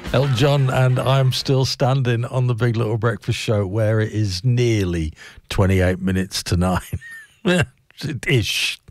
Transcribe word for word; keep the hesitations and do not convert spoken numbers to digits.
Elton John and I'm Still Standing on the Big Little Breakfast Show, where it is nearly twenty-eight minutes to nine. Ish.